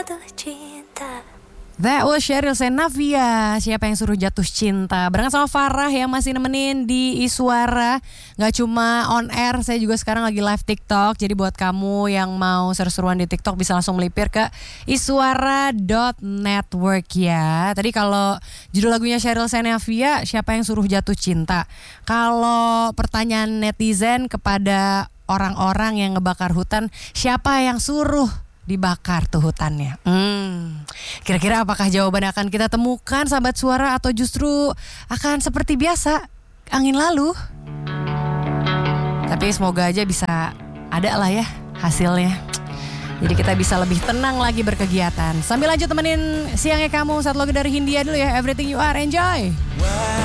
That was Sheryl Senavia, siapa yang suruh jatuh cinta. Barengan sama Farah yang masih nemenin di Iswara. Gak cuma on air, saya juga sekarang lagi live TikTok. Jadi buat kamu yang mau seru-seruan di TikTok bisa langsung melipir ke iswara.network ya. Tadi kalau judul lagunya Sheryl Senavia, siapa yang suruh jatuh cinta. Kalau pertanyaan netizen kepada orang-orang yang ngebakar hutan, siapa yang suruh dibakar tuh hutannya? Kira-kira apakah jawaban akan kita temukan sahabat suara atau justru akan seperti biasa angin lalu? Tapi semoga aja bisa ada lah ya hasilnya. Jadi kita bisa lebih tenang lagi berkegiatan. Sambil lanjut temenin siangnya kamu, satu lagu dari Hindia dulu ya, Everything You Are, enjoy.